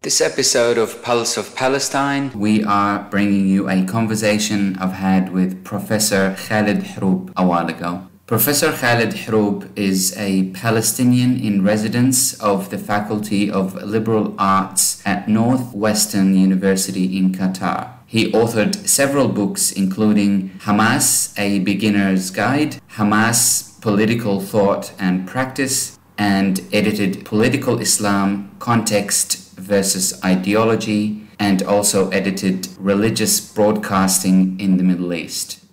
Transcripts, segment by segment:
This episode of Pulse of Palestine, we are bringing you a conversation I've had with Professor Khalid Hroub a while ago. Professor Khalid Hroub is a Palestinian in residence of the Faculty of Liberal Arts at Northwestern University in Qatar. He authored several books including Hamas, A Beginner's Guide, Hamas, Political Thought and Practice, and edited Political Islam, Context versus Ideology, and also edited Religious Broadcasting in the Middle East.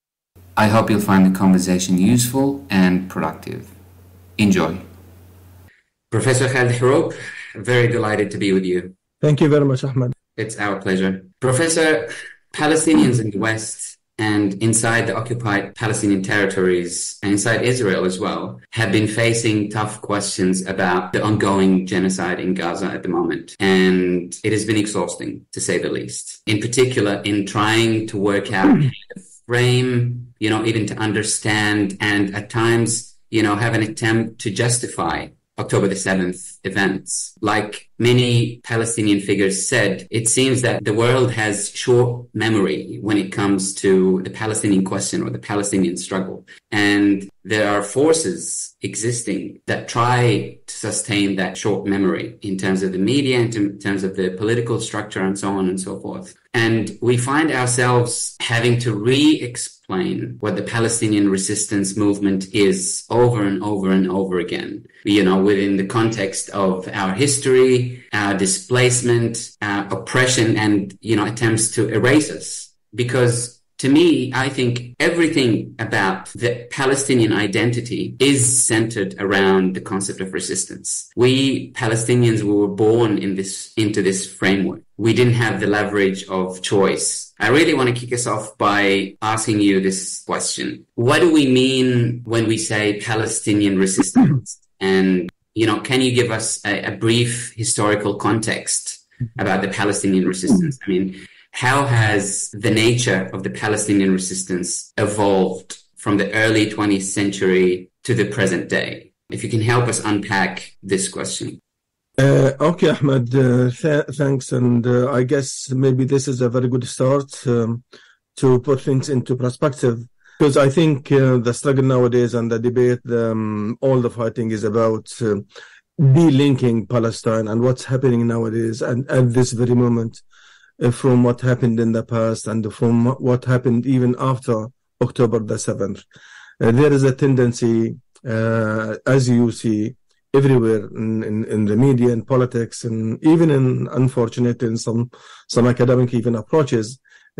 I hope you'll find the conversation useful and productive. Enjoy. Professor Khalid Hroub, very delighted to be with you. Thank you very much, Ahmed. It's our pleasure. Professor, Palestinians in the West and inside the occupied Palestinian territories and inside Israel as well have been facing tough questions about the ongoing genocide in Gaza at the moment. And it has been exhausting, to say the least. In particular, in trying to work out the frame, even to understand and at times, have an attempt to justify October the 7th events. Like many Palestinian figures said, it seems that the world has short memory when it comes to the Palestinian question or the Palestinian struggle. And there are forces existing that try to sustain that short memory in terms of the media, in terms of the political structure and so on and so forth. And we find ourselves having to re-explain what the Palestinian resistance movement is over and over and over again, within the context of our history, our displacement, our oppression, and, attempts to erase us. Because to me, I think everything about the Palestinian identity is centered around the concept of resistance. We Palestinians were born into this framework. We didn't have the leverage of choice. I really want to kick us off by asking you this question. What do we mean when we say Palestinian resistance? And, can you give us a brief historical context about the Palestinian resistance? How has the nature of the Palestinian resistance evolved from the early 20th century to the present day? If you can help us unpack this question. Okay, Ahmed, thanks. And I guess maybe this is a very good start to put things into perspective. Because I think the struggle nowadays and the debate, all the fighting is about delinking Palestine and what's happening nowadays and at this very moment. From what happened in the past and from what happened even after October the 7th. There is a tendency, as you see, everywhere in the media and politics and even unfortunately, in some academic even approaches,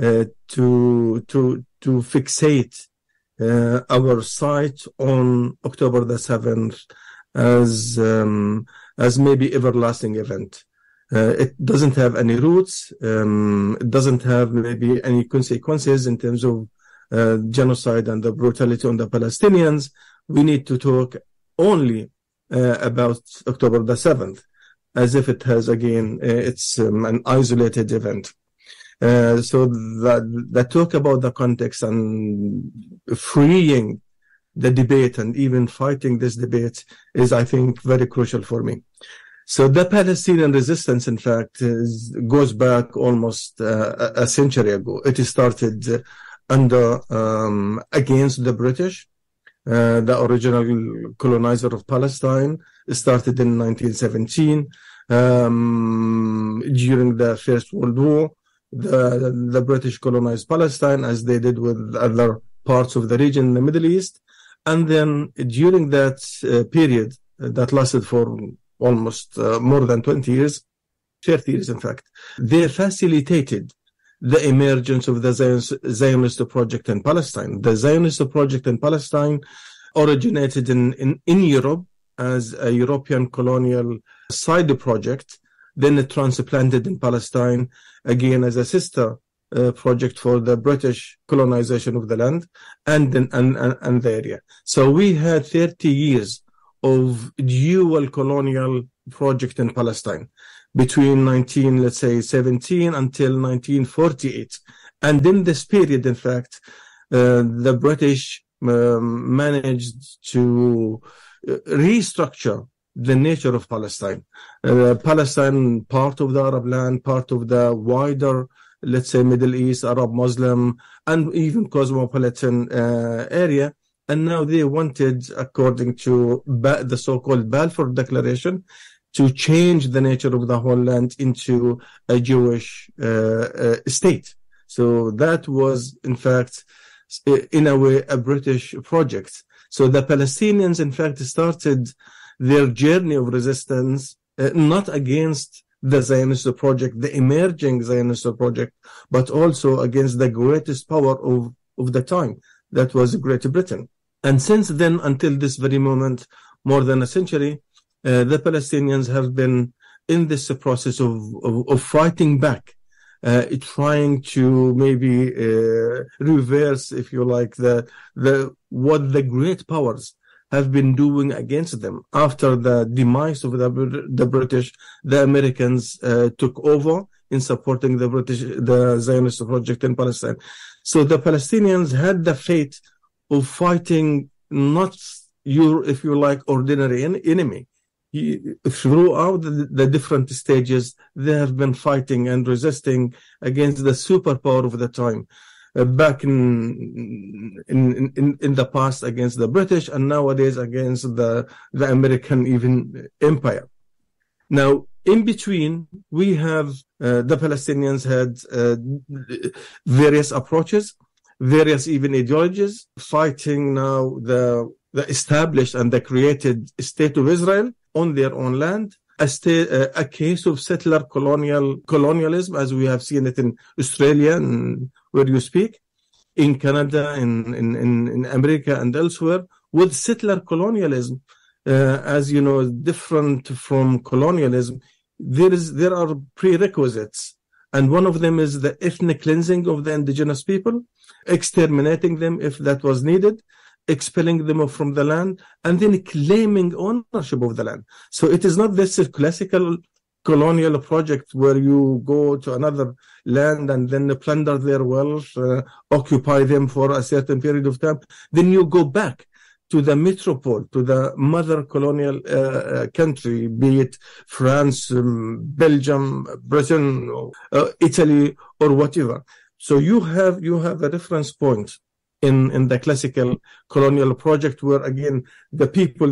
to fixate our sight on October the 7th as maybe everlasting event. It doesn't have any roots. It doesn't have maybe any consequences in terms of genocide and the brutality on the Palestinians. We need to talk only about October the 7th, as if it has, again, it's an isolated event. So that talk about the context and freeing the debate and even fighting this debate is, I think, very crucial for me. So the Palestinian resistance, in fact, goes back almost a century ago. It started against the British, the original colonizer of Palestine. It started in 1917 during the First World War. The British colonized Palestine, as they did with other parts of the region in the Middle East. And then during that period that lasted for almost more than 20 years, 30 years in fact, they facilitated the emergence of the Zionist project in Palestine. The Zionist project in Palestine originated in Europe as a European colonial side project. Then it transplanted in Palestine again as a sister project for the British colonization of the land and the area. So we had 30 years of dual colonial project in Palestine between 17 until 1948. And in this period, in fact, the British managed to restructure the nature of Palestine. Palestine, part of the Arab land, part of the wider, let's say, Middle East, Arab, Muslim, and even cosmopolitan area. And now they wanted, according to the so-called Balfour Declaration, to change the nature of the whole land into a Jewish state. So that was, in fact, in a way, a British project. So the Palestinians, in fact, started their journey of resistance, not against the Zionist project, the emerging Zionist project, but also against the greatest power of the time, that was Great Britain. And since then, until this very moment, more than a century, the Palestinians have been in this process of fighting back, trying to maybe reverse, if you like, what the great powers have been doing against them. After the demise of the British, the Americans took over in supporting the Zionist project in Palestine. So the Palestinians had the fate of fighting not your, if you like, ordinary enemy. Throughout the different stages, they have been fighting and resisting against the superpower of the time. Back in the past against the British, and nowadays against the American even empire. Now, in between, we have the Palestinians had various approaches, various even ideologies, fighting now the established and the created state of Israel on their own land, a case of settler colonialism, as we have seen it in Australia and where you speak, in Canada, in America and elsewhere, with settler colonialism, as you know, different from colonialism. There are prerequisites, and one of them is the ethnic cleansing of the indigenous people, exterminating them if that was needed, expelling them from the land, and then claiming ownership of the land. So it is not this classical colonial project where you go to another land and then plunder their wealth, occupy them for a certain period of time. Then you go back to the metropole, to the mother colonial country, be it France, Belgium, Britain, Italy, or whatever. So you have a reference point in the classical colonial project, where again the people,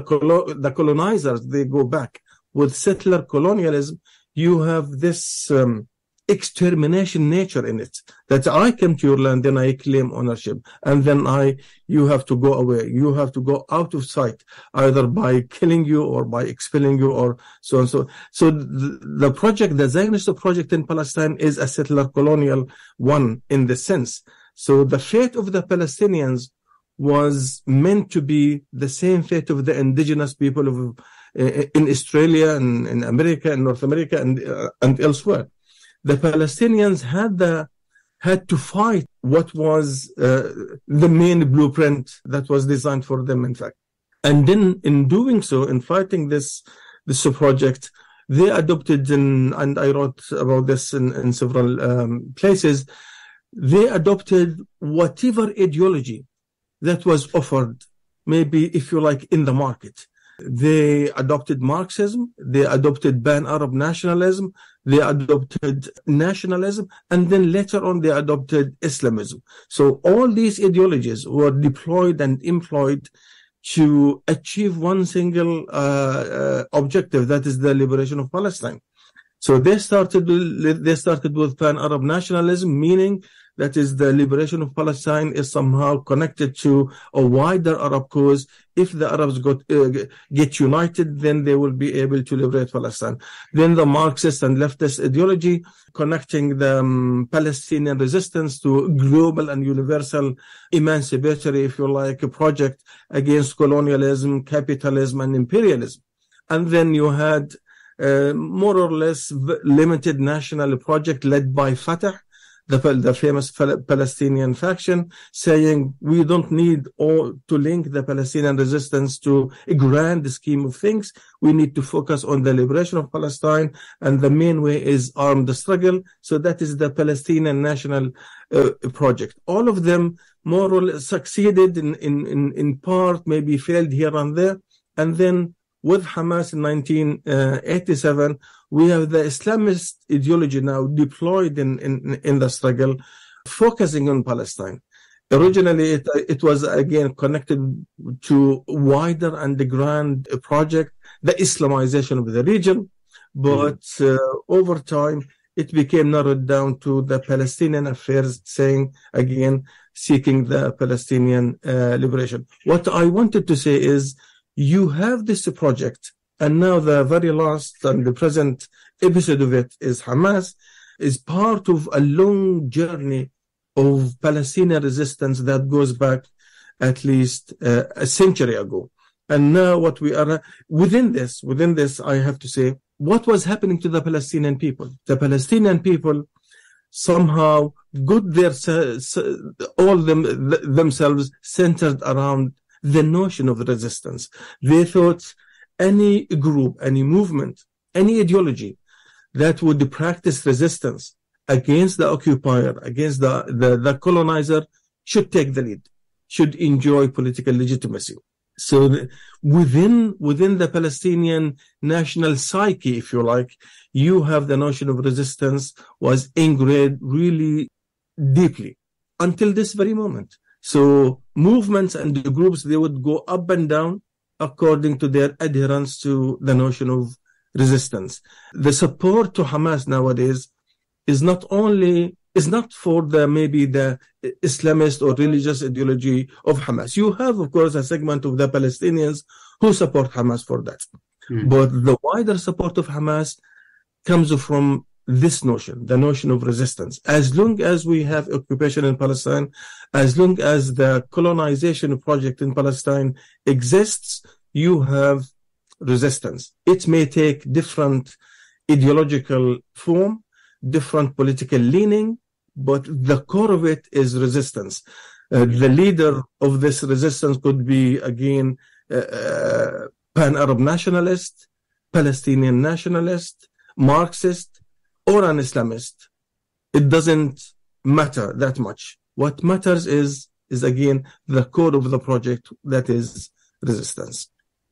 the colonizers, they go back. With settler colonialism, you have this extermination nature in it, that I come to your land, then I claim ownership, and then you have to go away. You have to go out of sight, either by killing you or by expelling you, or so and so. So the project, the Zionist project in Palestine, is a settler colonial one in the sense. So the fate of the Palestinians was meant to be the same fate of the indigenous people in Australia and in America and North America and elsewhere. The Palestinians had to fight what was the main blueprint that was designed for them, in fact. And then in doing so, in fighting this project, they adopted, and I wrote about this in several places, they adopted whatever ideology that was offered, maybe, if you like, in the market. They adopted Marxism, they adopted pan-Arab nationalism, they adopted nationalism, and then later on they adopted Islamism. So all these ideologies were deployed and employed to achieve one single objective, that is the liberation of Palestine. So they started with pan-Arab nationalism, meaning that is the liberation of Palestine is somehow connected to a wider Arab cause. If the Arabs get united, then they will be able to liberate Palestine. Then the Marxist and leftist ideology connecting the Palestinian resistance to global and universal emancipatory, if you like, a project against colonialism, capitalism, and imperialism. And then you had more or less limited national project led by Fatah, the famous Palestinian faction, saying we don't need to link the Palestinian resistance to a grand scheme of things. We need to focus on the liberation of Palestine, and the main way is armed struggle. So that is the Palestinian national project. All of them more or less succeeded in part, maybe failed here and there, and then with Hamas in 1987, we have the Islamist ideology now deployed in the struggle, focusing on Palestine. Originally, it was again connected to wider and the grand project, the Islamization of the region. But over time, it became narrowed down to the Palestinian affairs, saying again, seeking the Palestinian liberation. What I wanted to say is, you have this project, and now the very last and the present episode of it is Hamas, is part of a long journey of Palestinian resistance that goes back at least a century ago. And now what we are within this, I have to say, what was happening to the Palestinian people? The Palestinian people somehow got themselves centered around the notion of resistance. They thought any group, any movement, any ideology that would practice resistance against the occupier, against the colonizer, should take the lead, should enjoy political legitimacy. So within the Palestinian national psyche, if you like, you have the notion of resistance was ingrained really deeply until this very moment. So movements and the groups, they would go up and down according to their adherence to the notion of resistance. The support to Hamas nowadays is not for the Islamist or religious ideology of Hamas. You have, of course, a segment of the Palestinians who support Hamas for that. But the wider support of Hamas comes from this notion, the notion of resistance. As long as we have occupation in Palestine, as long as the colonization project in Palestine exists, you have resistance. It may take different ideological form, different political leaning, but the core of it is resistance. The leader of this resistance could be, again, pan-Arab nationalist, Palestinian nationalist, Marxist, or an Islamist. It doesn't matter that much. What matters is again, the core of the project, that is resistance.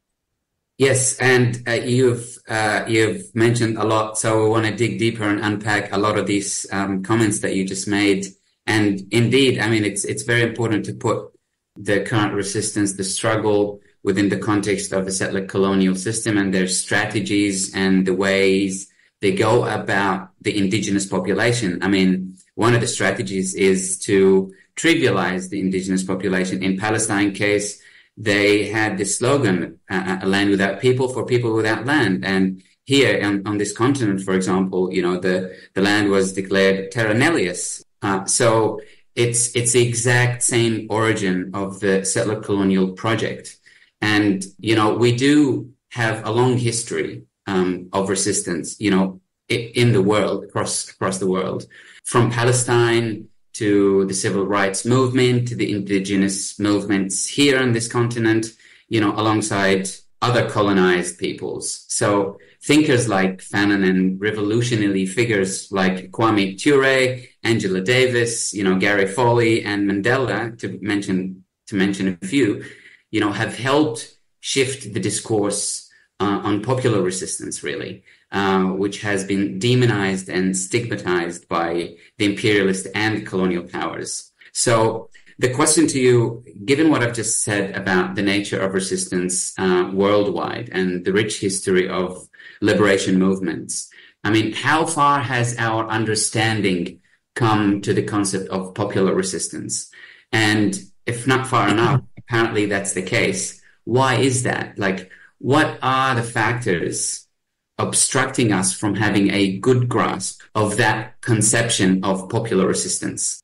Yes, and you've mentioned a lot, so we want to dig deeper and unpack a lot of these comments that you just made. And indeed, I mean, it's very important to put the current resistance, the struggle, within the context of the settler colonial system and their strategies and the ways they go about the indigenous population. I mean, one of the strategies is to trivialize the indigenous population. In Palestine case, they had this slogan, a land without people for people without land. And here on this continent, for example, you know, the land was declared terra nullius. So it's the exact same origin of the settler colonial project. And, you know, we do have a long history of resistance, you know, in the world, across the world, from Palestine to the civil rights movement, to the indigenous movements here on this continent, you know, alongside other colonized peoples. So thinkers like Fanon and revolutionary figures like Kwame Ture, Angela Davis, you know, Gary Foley and Mandela, to mention a few, you know, have helped shift the discourse on popular resistance, really, which has been demonized and stigmatized by the imperialist and colonial powers. So the question to you, given what I've just said about the nature of resistance worldwide and the rich history of liberation movements, I mean, how far has our understanding come to the concept of popular resistance? And if not far enough, apparently that's the case. Why is that? Like, what are the factors obstructing us from having a good grasp of that conception of popular resistance?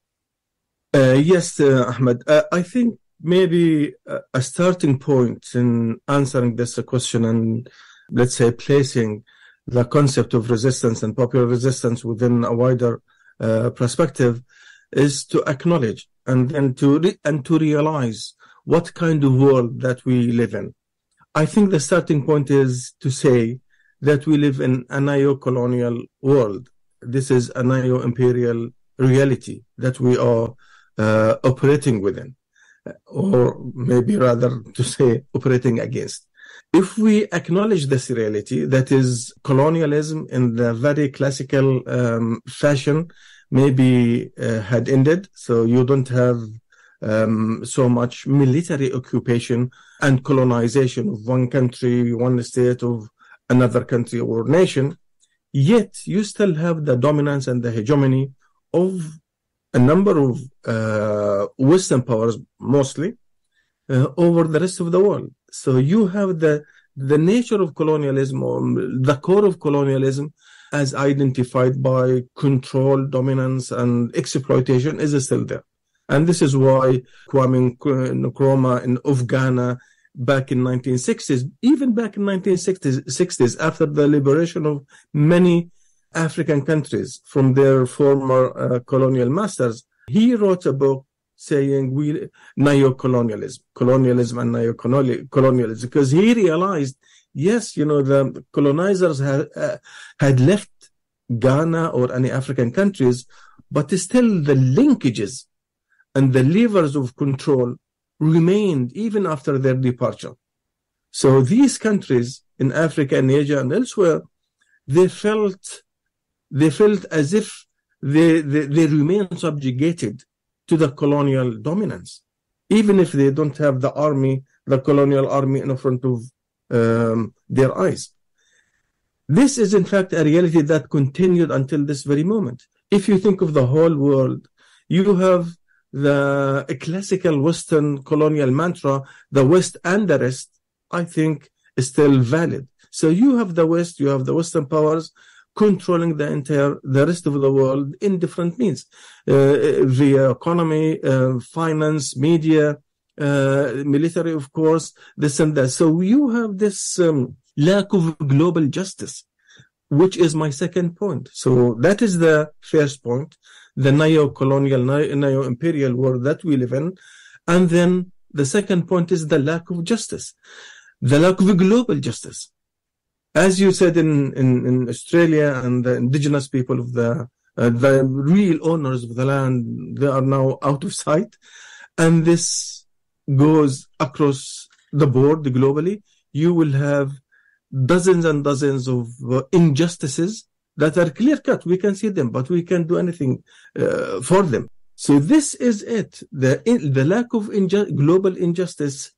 Yes, Ahmed. I think maybe a starting point in answering this question and, let's say, placing the concept of resistance and popular resistance within a wider perspective is to acknowledge and then to realize what kind of world that we live in. I think the starting point is to say that we live in a neo-colonial world. This is a neo-imperial reality that we are operating within, or maybe rather to say operating against. If we acknowledge this reality, that is colonialism in the very classical fashion, maybe had ended. So you don't have so much military occupation and colonization of one country, one state of another country or nation. Yet you still have the dominance and the hegemony of a number of Western powers, mostly, over the rest of the world. So you have the nature of colonialism, or the core of colonialism, as identified by control, dominance, and exploitation, is still there. And this is why Kwame Nkrumah of Ghana back in 1960s, even back in 1960s, after the liberation of many African countries from their former colonial masters, he wrote a book saying colonialism and neo-colonialism, because he realized, yes, the colonizers had left Ghana or any African countries, but still the linkages and the levers of control remained even after their departure. So these countries in Africa and Asia and elsewhere, they felt as if they remain subjugated to the colonial dominance, even if they don't have the colonial army in front of their eyes. This is in fact a reality that continued until this very moment. If you think of the whole world, you have the classical Western colonial mantra, the West and the rest, I think is still valid. So you have the West, you have the Western powers controlling the rest of the world in different means, via economy, finance, media, military, of course, this and that. So you have this lack of global justice, which is my second point. So that is the first point, the neo-colonial, neo-imperial world that we live in. And then the second point is the lack of justice, the lack of global justice. As you said in Australia, and the indigenous people of the real owners of the land, they are now out of sight. And this goes across the board globally. You will have dozens and dozens of injustices that are clear-cut. We can see them, but we can't do anything for them. So this is it. The lack of global injustice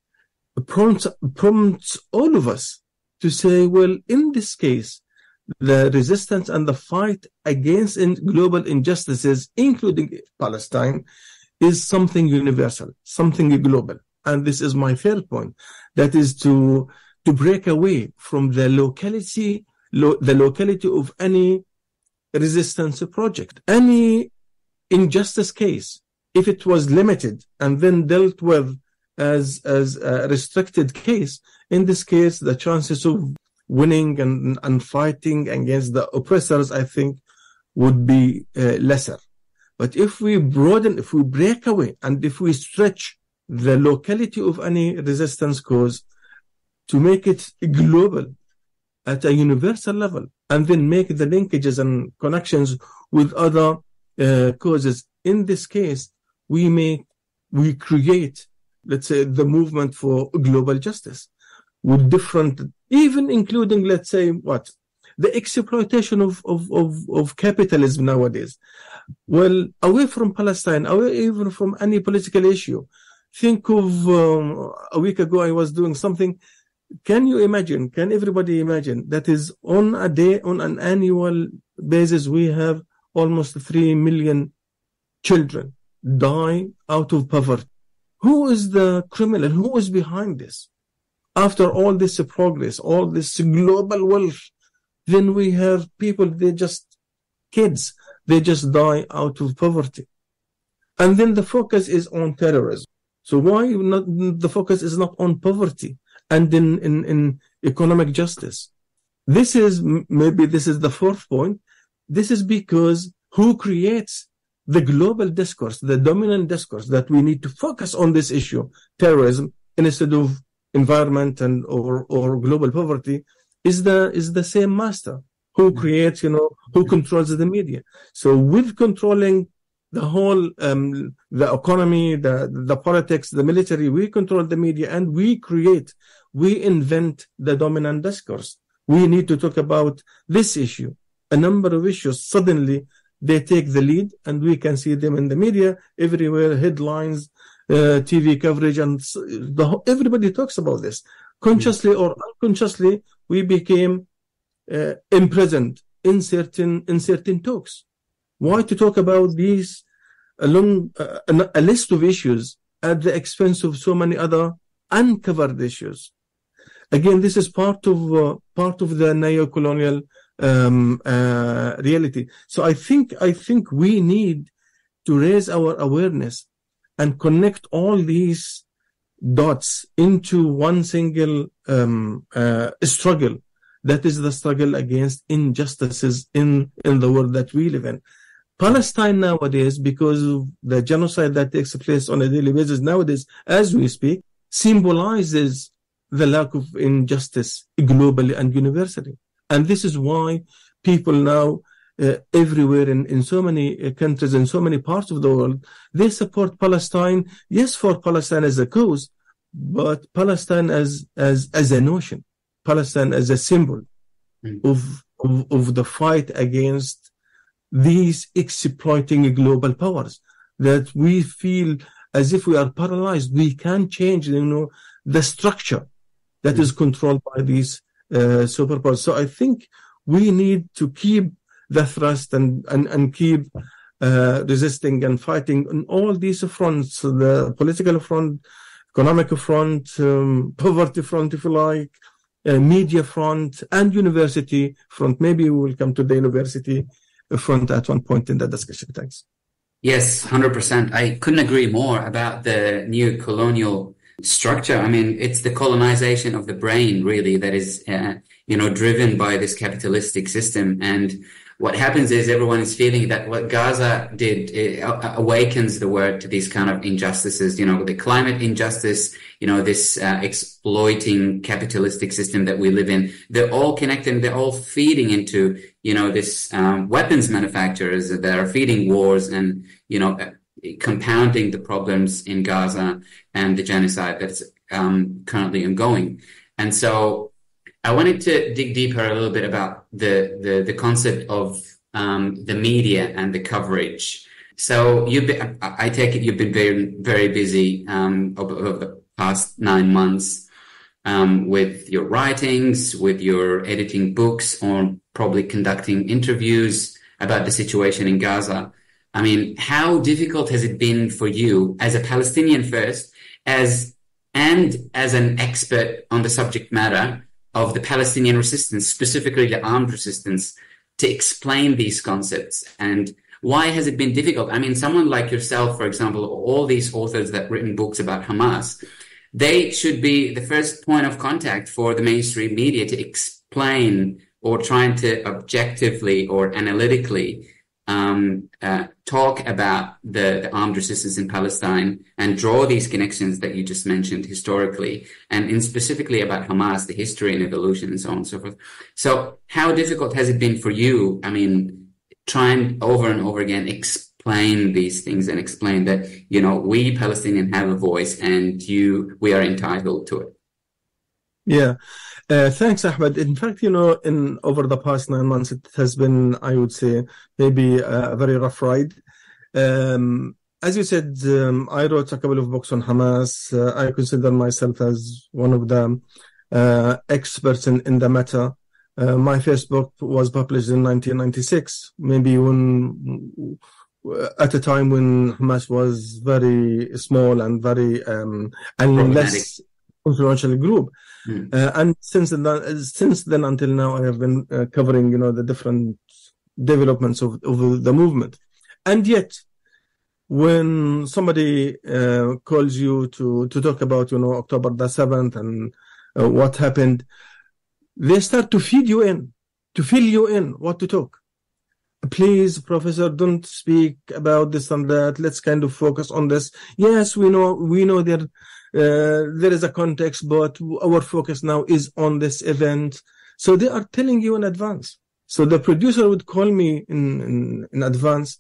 prompts all of us to say, well, in this case, the resistance and the fight against global injustices, including Palestine, is something universal, something global. And this is my third point, that is to break away from the locality of any resistance project. Any injustice case, if it was limited and then dealt with as a restricted case, in this case, the chances of winning and fighting against the oppressors, I think, would be lesser. But if we broaden, if we break away, and if we stretch the locality of any resistance cause to make it global at a universal level, and then make the linkages and connections with other causes, in this case, we create, let's say, the movement for global justice with different, even including, let's say, the exploitation of capitalism nowadays. Well, away from Palestine, away even from any political issue. Think of a week ago, I was doing something. Can you imagine? Can everybody imagine that is on an annual basis, we have almost 3 million children die out of poverty. Who is the criminal? Who is behind this? After all this progress, all this global wealth, then we have people, they just die out of poverty. And then the focus is on terrorism. So why not? The focus is not on poverty and in economic justice. This is the fourth point. This is because who creates the global discourse, the dominant discourse that we need to focus on this issue, terrorism, instead of environment or global poverty, is the same master who creates, who controls the media. So with controlling the whole, the economy, the politics, the military. We control the media, and we invent the dominant discourse. We need to talk about this issue. A number of issues, suddenly they take the lead, and we can see them in the media everywhere, headlines, TV coverage, and everybody talks about this. Consciously or unconsciously, we became imprisoned in certain talks. Why to talk about these along a list of issues at the expense of so many other uncovered issues? Again, this is part of the neo-colonial reality. So I think we need to raise our awareness and connect all these dots into one single struggle. That is the struggle against injustices in the world that we live in. Palestine nowadays, because of the genocide that takes place on a daily basis nowadays, as we speak, symbolizes the lack of injustice globally and universally. And this is why people now everywhere in so many countries, in so many parts of the world, they support Palestine. Yes, for Palestine as a cause, but Palestine as a notion, Palestine as a symbol of the fight against these exploiting global powers, that we feel as if we are paralyzed. We can't change, the structure that is controlled by these superpowers. So I think we need to keep the thrust and keep resisting and fighting on all these fronts: the political front, economic front, poverty front, if you like, media front, and university front. Maybe we will come to the university front at one point in the discussion. Thanks. Yes, 100%. I couldn't agree more about the new colonial structure. I mean, it's the colonization of the brain, really, that is, driven by this capitalistic system. And what happens is everyone is feeling that what Gaza did awakens the world to these kind of injustices, the climate injustice, this exploiting capitalistic system that we live in. They're all connected. They're all feeding into, this weapons manufacturers that are feeding wars and, compounding the problems in Gaza and the genocide that's currently ongoing. And so I wanted to dig deeper a little bit about the concept of the media and the coverage. So I take it you've been very, very busy over the past 9 months with your writings, with your editing books, or probably conducting interviews about the situation in Gaza. I mean, how difficult has it been for you as a Palestinian first, as an expert on the subject matter of the Palestinian resistance, specifically the armed resistance, to explain these concepts? And why has it been difficult? I mean, someone like yourself, for example, all these authors that have written books about Hamas, they should be the first point of contact for the mainstream media to explain, or trying to objectively or analytically talk about the armed resistance in Palestine and draw these connections that you just mentioned historically, and specifically about Hamas, the history and evolution and so on and so forth. So how difficult has it been for you, trying over and over again explain these things and explain that, we Palestinians have a voice and we are entitled to it? Yeah. Thanks, Ahmed. In fact, in over the past 9 months, it has been, I would say, maybe a very rough ride. As you said, I wrote a couple of books on Hamas. I consider myself as one of the experts in the matter. My first book was published in 1996, maybe at a time when Hamas was very small and very and less influential group. And since then until now, I have been covering, the different developments of the movement. And yet, when somebody calls you to talk about, October the 7th and what happened, they start to feed you in, to fill you in what to talk. Please, Professor, don't speak about this and that. Let's kind of focus on this. Yes, we know there is a context, but our focus now is on this event. So they are telling you in advance. So the producer would call me in advance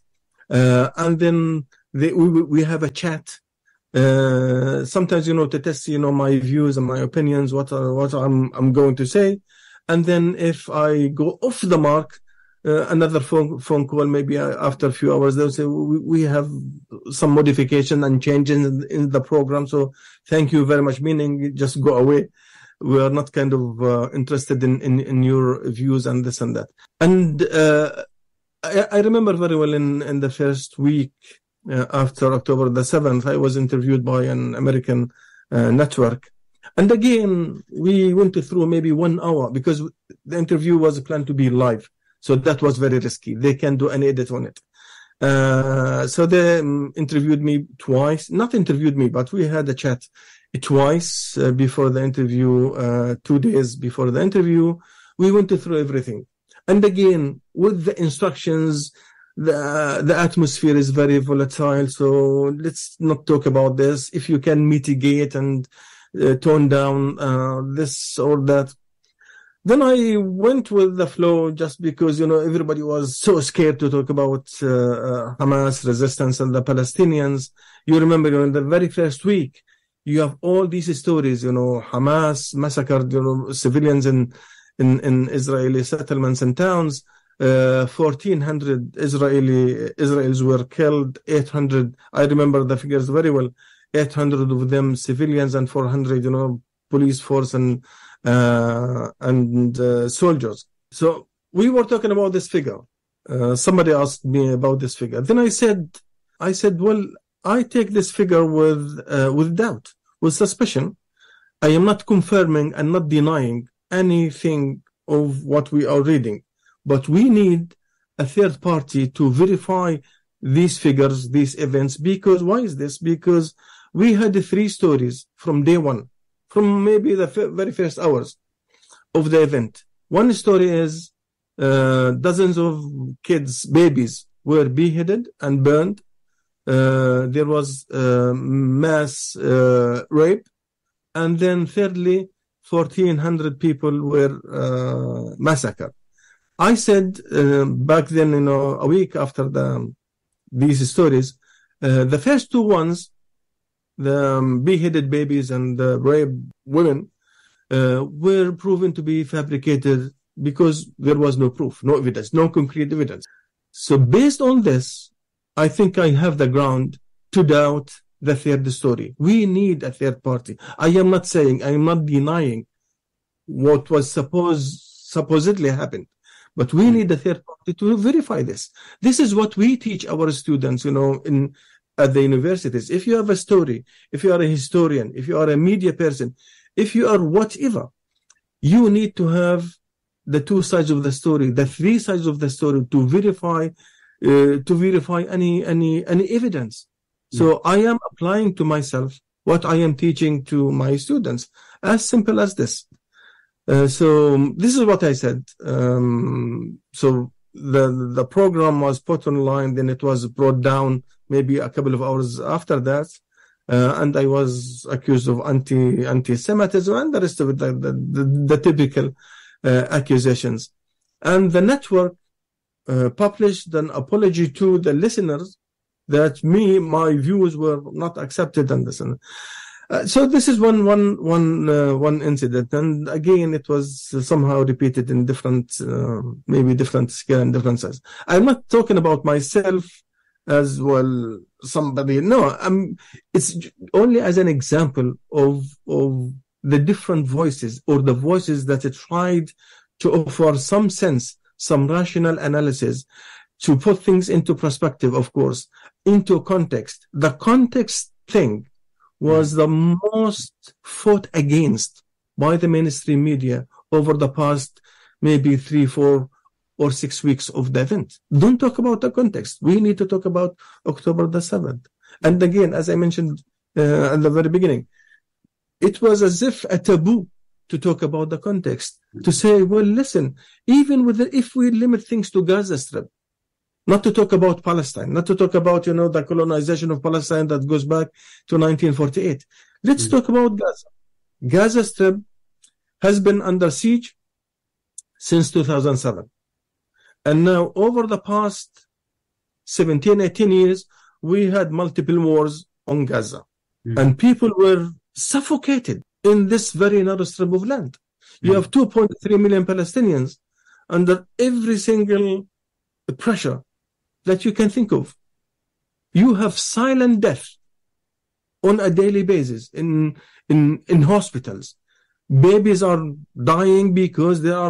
And then we have a chat. Sometimes, to test, my views and my opinions, what I'm going to say. And then if I go off the mark, another phone call, maybe after a few hours, they'll say, we have some modification and changes in the program. So thank you very much, meaning just go away. We are not kind of interested in your views and this and that. And I remember very well in the first week after October the 7th, I was interviewed by an American network. And again, we went through maybe 1 hour because the interview was planned to be live. So that was very risky. They can't do any edit on it. So they interviewed me twice. Not interviewed me, but we had a chat twice before the interview, 2 days before the interview. We went through everything. And again, with the instructions, the atmosphere is very volatile. So let's not talk about this. If you can mitigate and tone down this or that. Then I went with the flow just because, everybody was so scared to talk about Hamas resistance and the Palestinians. You remember, in the very first week, you have all these stories, Hamas massacred, civilians in Israeli settlements and towns. 1,400 Israelis were killed. 800, I remember the figures very well. 800 of them civilians and 400, police force and soldiers. So we were talking about this figure. Somebody asked me about this figure. Then I said, well, I take this figure with doubt, with suspicion. I am not confirming and not denying anything of what we are reading, but we need a third party to verify these figures, these events. Because why is this? Because we had 3 stories from day one, from maybe the very first hours of the event. One story is dozens of kids, babies, were beheaded and burned. There was mass rape. And then thirdly, 1,400 people were massacred. I said back then, a week after these stories, the first 2 ones, the beheaded babies and the raped women, were proven to be fabricated because there was no proof, no evidence, no concrete evidence. So based on this, I think I have the ground to doubt the third story. We need a third party. I am not denying what was supposedly happened, but we need a third party to verify this. This is what we teach our students, at the universities. If you have a story, if you are a historian, if you are a media person, if you are whatever, you need to have the 2 sides of the story, the 3 sides of the story to verify any evidence. So I am applying to myself what I am teaching to my students. As simple as this. So this is what I said. So the program was put online, then it was brought down maybe a couple of hours after that, and I was accused of anti-Semitism and the rest of it, the typical accusations. And the network published an apology to the listeners that my views were not accepted and this and so this is one incident, and again it was somehow repeated in different scale and different size. I'm not talking about myself as well, somebody. No, it's only as an example of the different voices, or the voices that tried to offer some sense, some rational analysis, to put things into perspective, of course, into context. The context thing was the most fought against by the mainstream media over the past maybe 3, 4, or 6 weeks of the event. Don't talk about the context. We need to talk about October the 7th. And again, as I mentioned at the very beginning, it was as if a taboo to talk about the context, to say, well, listen, even if we limit things to Gaza Strip, not to talk about Palestine, not to talk about, the colonization of Palestine that goes back to 1948. Let's talk about Gaza. Gaza Strip has been under siege since 2007. And now, over the past 17, 18 years, we had multiple wars on Gaza. And people were suffocated in this very narrow strip of land. You have 2.3 million Palestinians under every single pressure that you can think of. You have silent death on a daily basis in hospitals. Babies are dying because there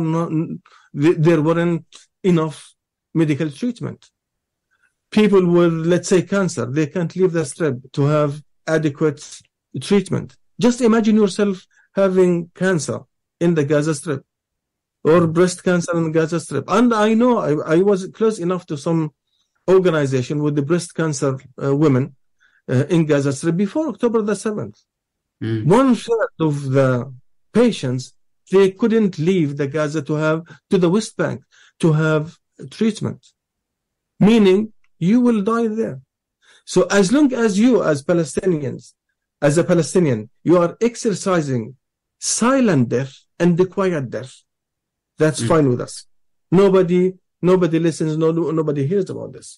weren't enough medical treatment. People with, let's say, cancer, they can't leave the strip to have adequate treatment. Just imagine yourself having cancer in the Gaza Strip or breast cancer in the Gaza Strip. And I know I was close enough to some organization with the breast cancer women in Gaza Strip before October the 7th. 1/3 of the patients, they couldn't leave the Gaza to the West Bank to have treatment, meaning you will die there. So as long as you, as Palestinians, as a Palestinian, you are exercising silent death and the quiet death, that's fine with us. Nobody listens, nobody hears about this.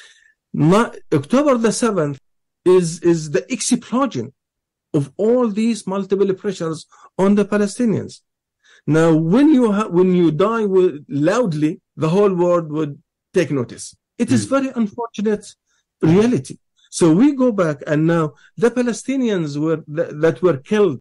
October the 7th is the explosion of all these multiple pressures on the Palestinians. Now, when you die loudly, the whole world would take notice. It is very unfortunate reality. So we go back, and now the Palestinians that were killed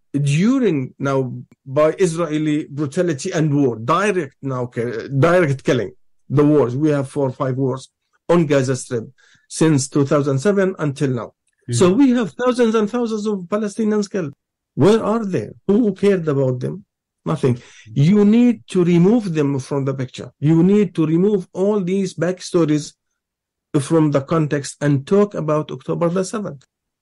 by Israeli brutality and war, direct killing, the wars. We have 4 or 5 wars on Gaza Strip since 2007 until now. So we have thousands and thousands of Palestinians killed. Where are they? Who cared about them? Nothing. You need to remove them from the picture. You need to remove all these backstories from the context and talk about October the 7th.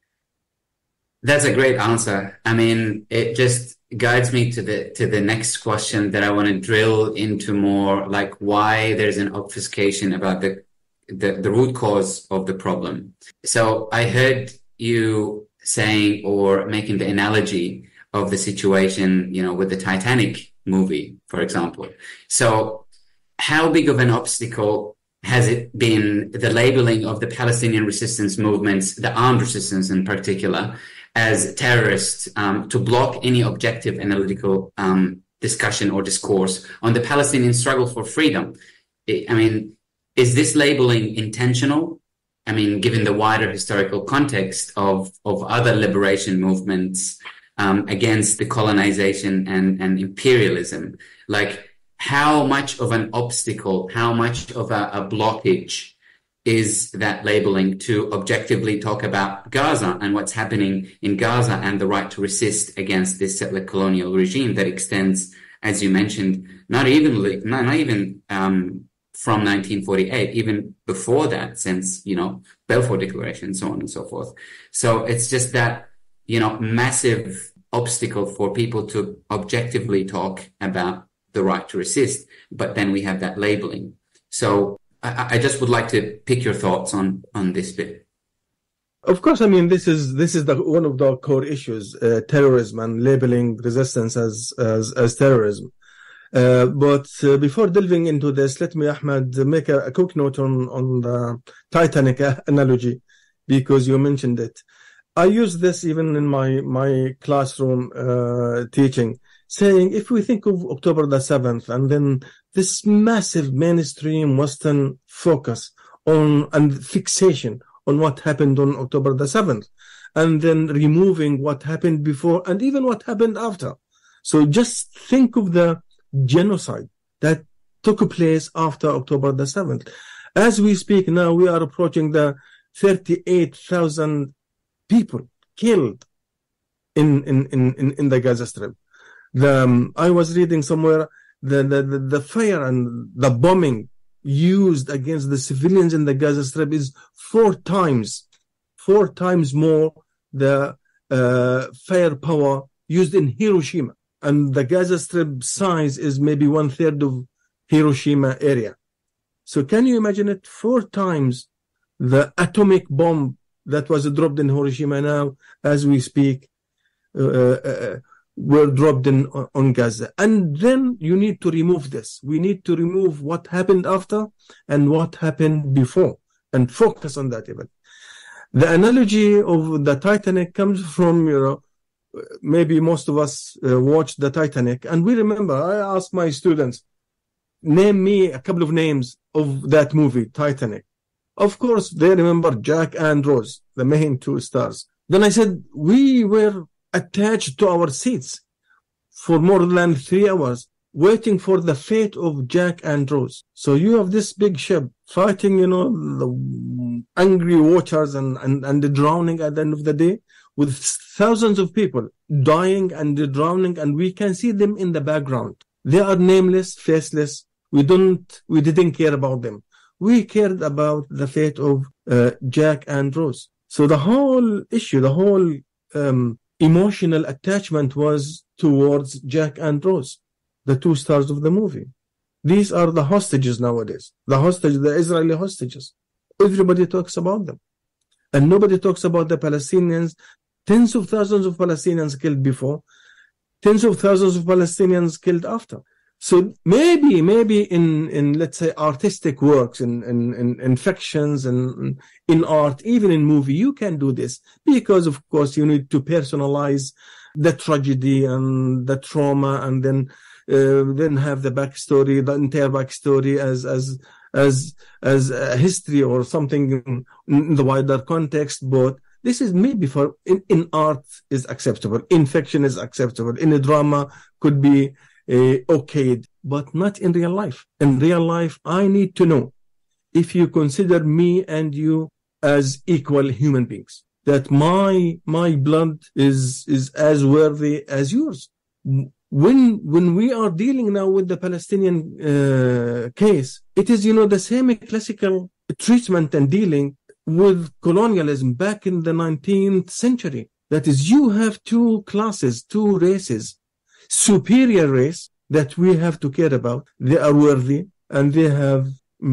That's a great answer. I mean, it just guides me to the next question that I want to drill into more, like why there's an obfuscation about the root cause of the problem. So I heard you saying or making the analogy of the situation, with the Titanic movie, for example. So how big of an obstacle has it been, the labeling of the Palestinian resistance movements, the armed resistance in particular, as terrorists, to block any objective analytical discussion or discourse on the Palestinian struggle for freedom? I mean, is this labeling intentional? I mean, given the wider historical context of other liberation movements against the colonization and imperialism, like how much of an obstacle, how much of a blockage is that labeling to objectively talk about Gaza and what's happening in Gaza and the right to resist against this settler colonial regime that extends, as you mentioned, not even from 1948, even before that, since, Balfour Declaration and so on and so forth. So it's just that, massive obstacle for people to objectively talk about the right to resist, but then we have that labeling. So I just would like to pick your thoughts on this bit. Of course, I mean, this is one of the core issues, terrorism and labeling resistance as terrorism. But before delving into this, let me, Ahmed, make a quick note on the Titanic analogy, because you mentioned it. I use this even in my classroom teaching, saying if we think of October the 7th and then this massive mainstream Western focus on and fixation on what happened on October the 7th, and then removing what happened before and even what happened after. So just think of the genocide that took place after October the 7th. As we speak now, we are approaching the 38,000 people killed in the Gaza Strip. I was reading somewhere the fire and the bombing used against the civilians in the Gaza Strip is 4 times more the firepower used in Hiroshima. And the Gaza Strip size is maybe 1/3 of Hiroshima area. So can you imagine it? 4 times the atomic bomb that was dropped in Hiroshima now, as we speak, were dropped on Gaza. And then you need to remove this. We need to remove what happened after and what happened before. and focus on that event. The analogy of the Titanic comes from, maybe most of us watched the Titanic, and we remember, I asked my students, name me a couple of names of that movie, Titanic. Of course, they remember Jack and Rose, the main two stars. Then I said, we were attached to our seats for more than 3 hours, waiting for the fate of Jack and Rose. So you have this big ship fighting, the angry waters and the drowning at the end of the day, with thousands of people dying and drowning, and we can see them in the background. They are nameless, faceless. We didn't care about them. We cared about the fate of Jack and Rose. So the whole issue, the whole emotional attachment was towards Jack and Rose, the two stars of the movie. These are the hostages nowadays. The Israeli hostages. Everybody talks about them. And nobody talks about the Palestinians. Tens of thousands of Palestinians killed before. Tens of thousands of Palestinians killed after. So maybe in let's say artistic works, in fictions and in art, even in movie, you can do this because of course you need to personalize the tragedy and the trauma, and then have the backstory, the entire backstory as a history or something in the wider context. But this is maybe for in art is acceptable, in fiction is acceptable, in a drama could be okayed, but not in real life. In real life, I need to know if you consider me and you as equal human beings, that my blood is as worthy as yours. When we are dealing now with the Palestinian case, it is the same classical treatment and dealing with colonialism back in the 19th century. That is, you have two classes, two races. Superior race that we have to care about. They are worthy, and they have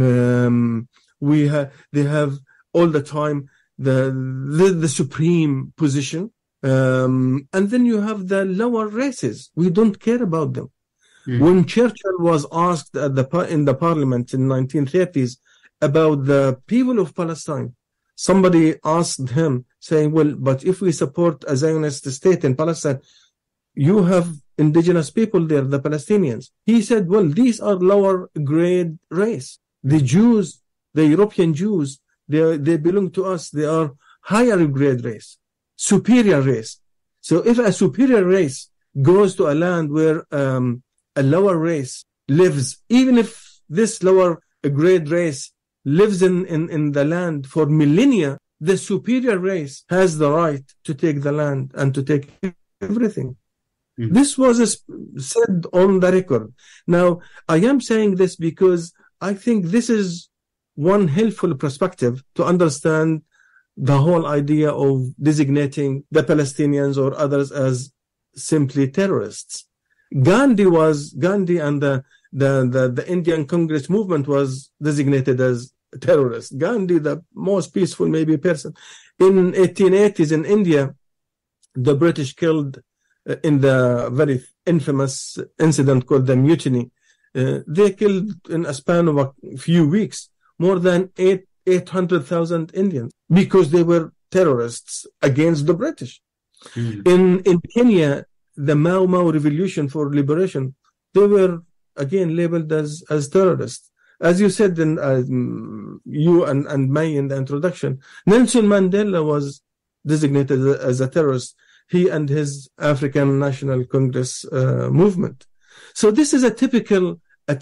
all the time the supreme position. And then you have the lower races. We don't care about them. When Churchill was asked in the parliament in 1930s about the people of Palestine, somebody asked him saying, well, but if we support a Zionist state in Palestine, you have indigenous people there, the Palestinians. He said, well, these are lower grade race. The Jews, the European Jews, they belong to us. They are higher grade race, superior race. So if a superior race goes to a land where a lower race lives, even if this lower grade race lives in the land for millennia, the superior race has the right to take the land and to take everything. This was said on the record. Now, I am saying this because I think this is one helpful perspective to understand the whole idea of designating the Palestinians or others as simply terrorists. Gandhi and the Indian Congress movement was designated as terrorists. Gandhi, the most peaceful maybe person. In 1880s in India, the British killed in the very infamous incident called the Mutiny. They killed in a span of a few weeks more than 800,000 Indians because they were terrorists against the British. In Kenya, the Mau Mau Revolution for Liberation, they were again labeled as terrorists. As you said, you and May in the introduction, Nelson Mandela was designated as a terrorist, he and his African National Congress movement. So this is a typical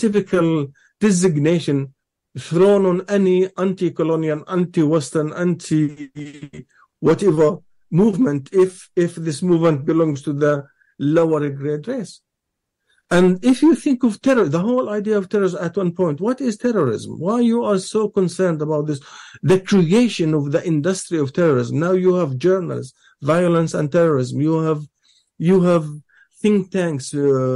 designation thrown on any anti-colonial, anti-Western, anti-whatever movement if this movement belongs to the lower grade race. And if you think of terror, the whole idea of terrorism at one point, what is terrorism? Why you are so concerned about this? The creation of the industry of terrorism. Now you have journals, violence and terrorism. You have think tanks,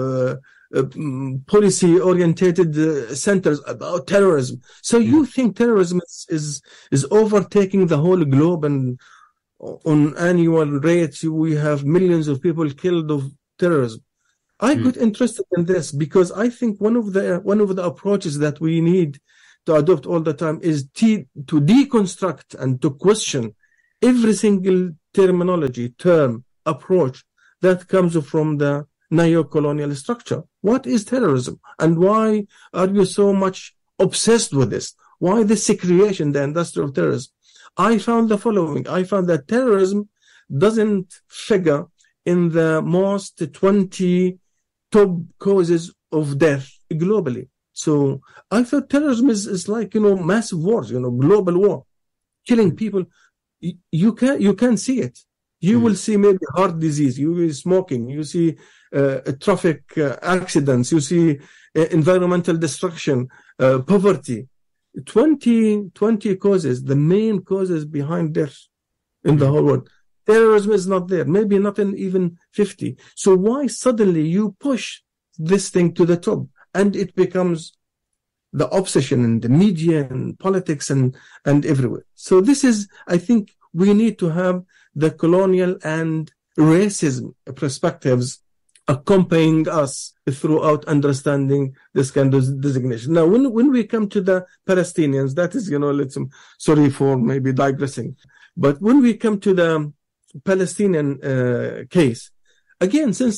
policy-orientated centers about terrorism. So you think terrorism is overtaking the whole globe, and on annual rates we have millions of people killed of terrorism. I got interested in this because I think one of the approaches that we need to adopt all the time is to deconstruct and to question every single terminology, term, approach that comes from the neo-colonial structure. What is terrorism? And why are you so much obsessed with this? Why this creation, the industry of terrorism? I found the following. I found that terrorism doesn't figure in the most 20 top causes of death globally. So I thought terrorism is like, massive wars, global war, killing people. You can see it. You will see maybe heart disease, you will see smoking, you see traffic accidents, you see environmental destruction, poverty. 20 causes, the main causes behind death in the whole world. Terrorism is not there, maybe not in even 50. So why suddenly you push this thing to the top and it becomes the obsession in the media and politics and everywhere? So this is, I think we need to have the colonial and racism perspectives accompanying us throughout understanding this kind of designation. Now, when we come to the Palestinians, that is, sorry for maybe digressing, but when we come to the Palestinian case, again, since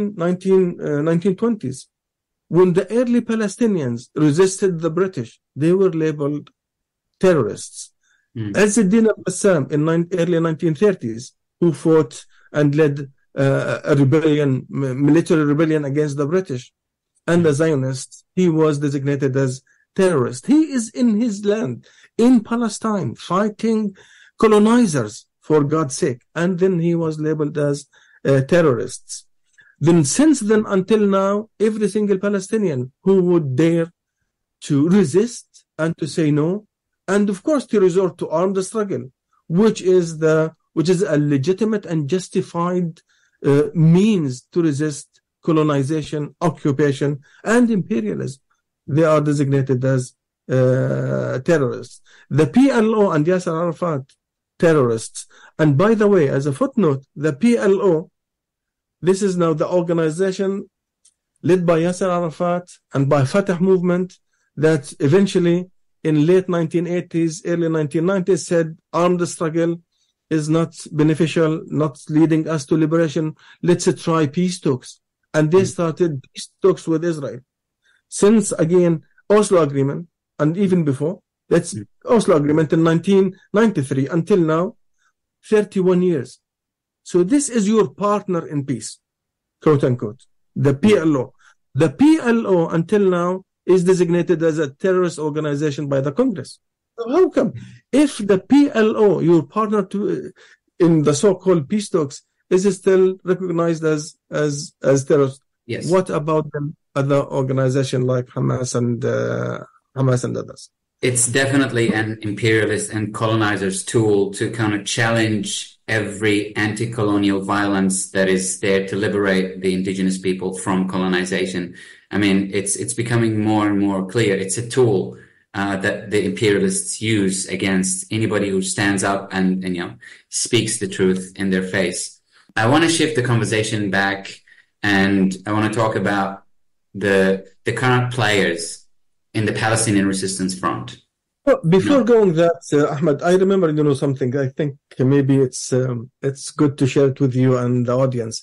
1920s, when the early Palestinians resisted the British, they were labeled terrorists. Ezz al-Din al-Bassam in early 1930s, who fought and led a rebellion, military rebellion against the British and the Zionists, he was designated as terrorist. He is in his land, in Palestine, fighting colonizers, for God's sake. And then he was labeled as terrorists. Then since then until now, every single Palestinian who would dare to resist and to say no, and of course to resort to armed struggle, which is a legitimate and justified means to resist colonization, occupation, and imperialism, they are designated as terrorists. The PLO and Yasser Arafat, terrorists. And by the way, as a footnote, the PLO, this is now the organization led by Yasser Arafat and by Fatah movement that eventually in late 1980s, early 1990s said armed struggle is not beneficial, not leading us to liberation. Let's try peace talks. And they started peace talks with Israel. Since, again, Oslo Agreement, and even before, that's Oslo Agreement in 1993 until now, 31 years. So this is your partner in peace, quote unquote, the PLO. The PLO until now is designated as a terrorist organization by the Congress. So how come? If the PLO, your partner in the so-called peace talks, is still recognized as terrorist, yes, what about the other organization like Hamas and others? It's definitely an imperialist and colonizer's tool to kind of challenge every anti-colonial violence that is there to liberate the indigenous people from colonization. I mean, it's becoming more and more clear. It's a tool that the imperialists use against anybody who stands up and speaks the truth in their face. I want to shift the conversation back, and I want to talk about the current players in the Palestinian resistance front. Well, before going that, Ahmed, I remember something. I think maybe it's good to share it with you and the audience.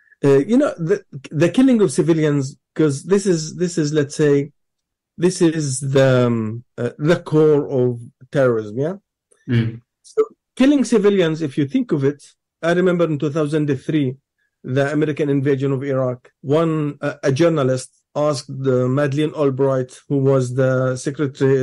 The killing of civilians, because this is let's say this is the core of terrorism. Yeah. So killing civilians, if you think of it, I remember in 2003, the American invasion of Iraq. A journalist asked Madeleine Albright, who was the Secretary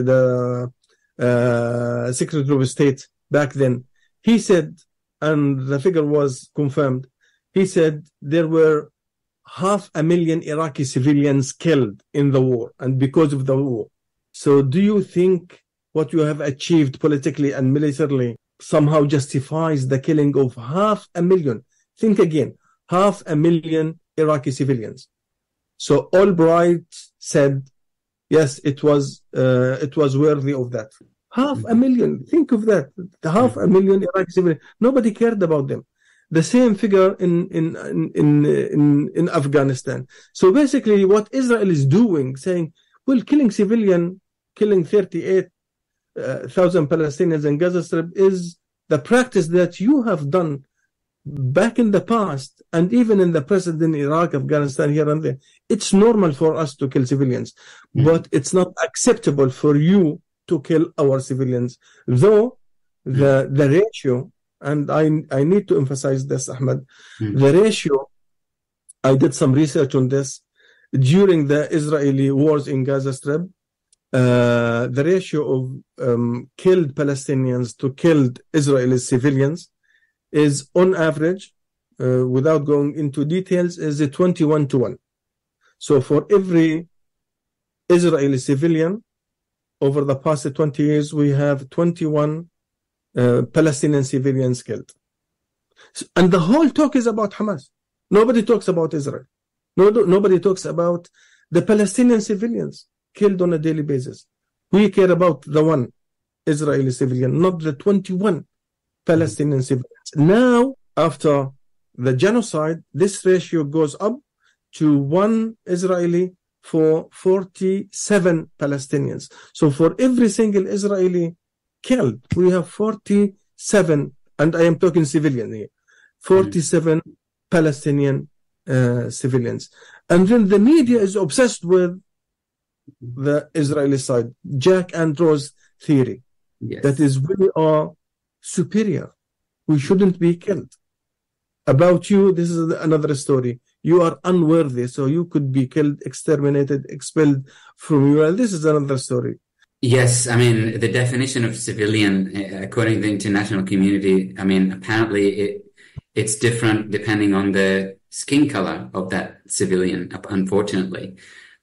of State back then. He said, and the figure was confirmed, he said there were 500,000 Iraqi civilians killed in the war and because of the war. So do you think what you have achieved politically and militarily somehow justifies the killing of 500,000? Think again, 500,000 Iraqi civilians. So Albright said, yes, it was worthy of that. 500,000. Think of that. 500,000 Iraqi civilians. Nobody cared about them. The same figure in Afghanistan. So basically, what Israel is doing, saying, well, killing civilian killing 38,000 Palestinians in Gaza Strip is the practice that you have done back in the past, and even in the present in Iraq, Afghanistan, here and there. It's normal for us to kill civilians, but it's not acceptable for you to kill our civilians. Though the ratio, and I need to emphasize this, Ahmed, the ratio, I did some research on this, during the Israeli wars in Gaza Strip, the ratio of killed Palestinians to killed Israeli civilians is on average, without going into details, is a 21-1. So for every Israeli civilian over the past 20 years, we have 21 Palestinian civilians killed. And the whole talk is about Hamas. Nobody talks about Israel. Nobody talks about the Palestinian civilians killed on a daily basis. We care about the one Israeli civilian, not the 21 Palestinian civilians. Now, after the genocide, this ratio goes up to 1 Israeli for 47 Palestinians. So for every single Israeli killed, we have 47, and I am talking civilian here, 47 Palestinian civilians. And then the media is obsessed with the Israeli side, Jack and Rose theory. Yes. That is, we are superior. We shouldn't be killed. About you, this is another story. You are unworthy, so you could be killed, exterminated, expelled from you. This is another story. Yes, I mean, the definition of civilian, according to the international community, I mean, apparently it's different depending on the skin color of that civilian, unfortunately.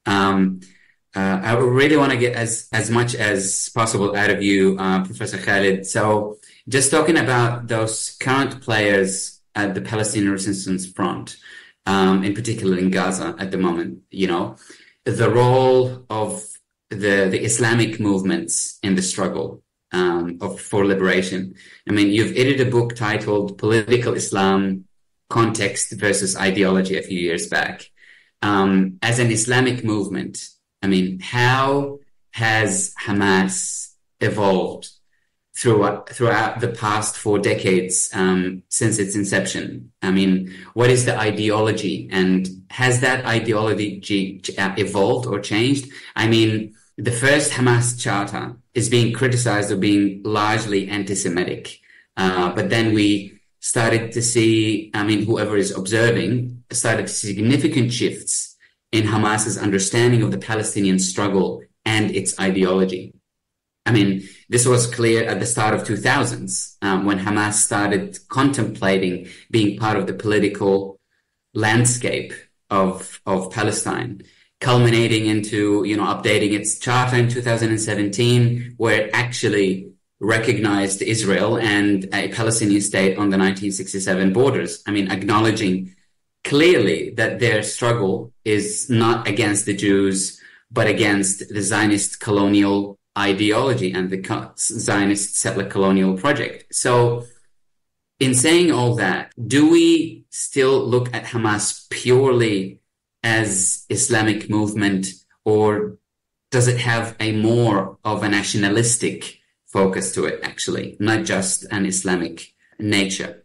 I really want to get as much as possible out of you, Professor Khalid. So just talking about those current players at the Palestinian Resistance Front, in particular in Gaza at the moment, the role of the Islamic movements in the struggle for liberation. I mean, you've edited a book titled Political Islam, Context versus Ideology a few years back. As an Islamic movement, I mean, how has Hamas evolved throughout the past 4 decades since its inception? I mean, what is the ideology, and has that ideology evolved or changed? I mean, the first Hamas charter is being criticized of being largely anti-Semitic, but then we started to see, I mean, whoever is observing, started to see significant shifts in Hamas's understanding of the Palestinian struggle and its ideology. I mean, this was clear at the start of 2000s, when Hamas started contemplating being part of the political landscape of Palestine, culminating into, updating its charter in 2017, where it actually recognized Israel and a Palestinian state on the 1967 borders. I mean, acknowledging clearly that their struggle is not against the Jews, but against the Zionist colonial ideology and the Zionist settler colonial project. So in saying all that, do we still look at Hamas purely as Islamic movement, or does it have a more of a nationalistic focus to it, actually, not just an Islamic nature?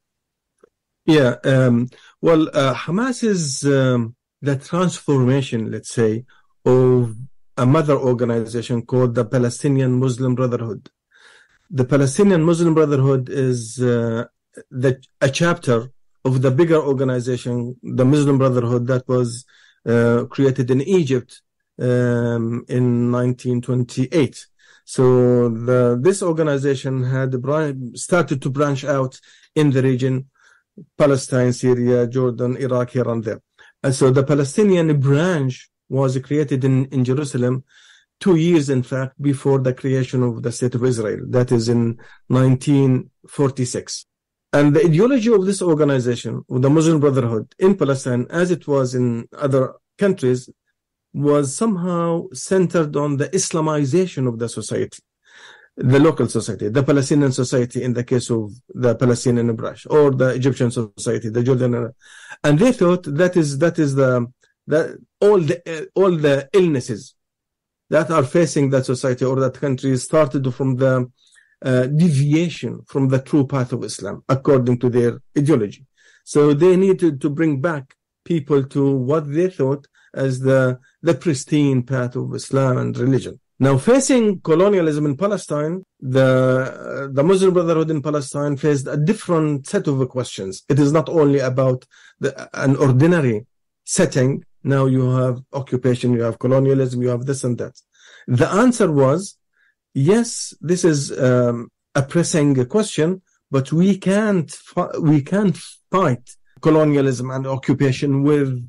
Yeah, Hamas is the transformation, let's say, of a mother organization called the Palestinian Muslim Brotherhood. The Palestinian Muslim Brotherhood is a chapter of the bigger organization, the Muslim Brotherhood, that was created in Egypt in 1928. So this organization had started to branch out in the region, Palestine, Syria, Jordan, Iraq, here and there. And so the Palestinian branch was created in Jerusalem 2 years, in fact, before the creation of the State of Israel. That is in 1946. And the ideology of this organization, the Muslim Brotherhood in Palestine, as it was in other countries, was somehow centered on the Islamization of the society, the local society, the Palestinian society in the case of the Palestinian branch, or the Egyptian society, the Jordan. And they thought that is all the illnesses that are facing that society or that country started from the deviation from the true path of Islam according to their ideology. So they needed to bring back people to what they thought as the pristine path of Islam and religion. Now, facing colonialism in Palestine, the Muslim Brotherhood in Palestine faced a different set of questions. It is not only about an ordinary setting. Now you have occupation, you have colonialism, you have this and that. The answer was, yes, this is a pressing question, but we can't fight colonialism and occupation with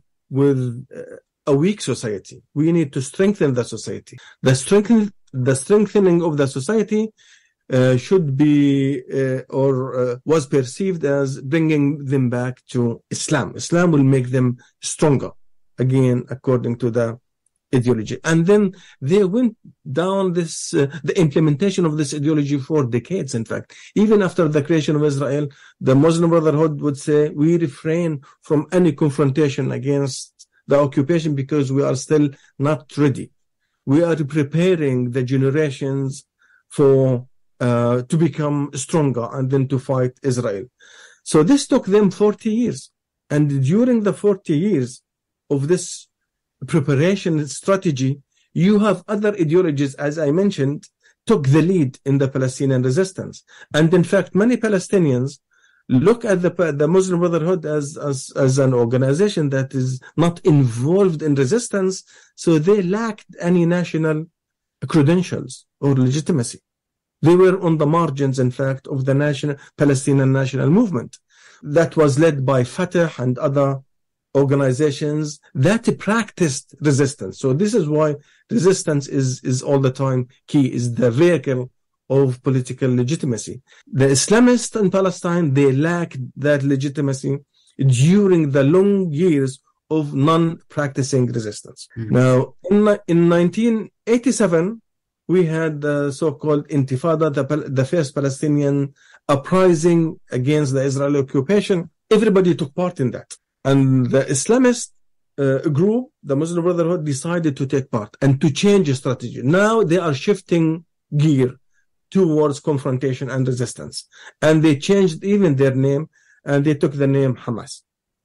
a weak society. We need to strengthen the society. The strengthening of the society should be was perceived as bringing them back to Islam. Islam will make them stronger, again, according to the ideology. And then they went down this, the implementation of this ideology for decades, in fact. Even after the creation of Israel, the Muslim Brotherhood would say, we refrain from any confrontation against the occupation because we are still not ready. We are preparing the generations for to become stronger and then to fight Israel. So this took them 40 years. And during the 40 years of this preparation strategy, you have other ideologies, as I mentioned, took the lead in the Palestinian resistance. And in fact, many Palestinians look at the Muslim Brotherhood as an organization that is not involved in resistance, so they lacked any national credentials or legitimacy. They were on the margins, in fact, of the Palestinian national movement that was led by Fatah and other organizations that practiced resistance. So this is why resistance is all the time key, is the vehicle of political legitimacy. The Islamists in Palestine, they lacked that legitimacy during the long years of non-practicing resistance. Mm-hmm. Now, in 1987, we had the so-called Intifada, the first Palestinian uprising against the Israeli occupation. Everybody took part in that. And the Islamist group, the Muslim Brotherhood, decided to take part and to change the strategy. Now they are shifting gear towards confrontation and resistance. And they changed even their name, and they took the name Hamas.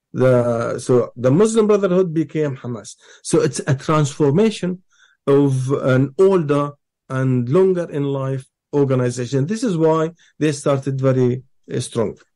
So the Muslim Brotherhood became Hamas. So it's a transformation of an older and longer in life organization. This is why they started very strong.